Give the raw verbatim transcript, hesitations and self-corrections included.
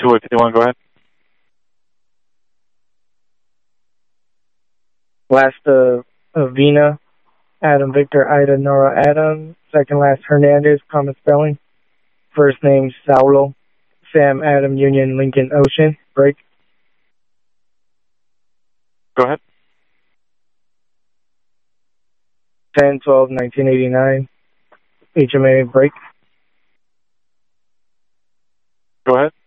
two eight two one, go ahead. Last, uh, Avena, Adam Victor Ida Nora Adam. Second last, Hernandez, common spelling. First name, Saulo. Sam Adam Union Lincoln Ocean. Break. Go ahead. ten twelve nineteen eighty-nine. H M A break. Go ahead.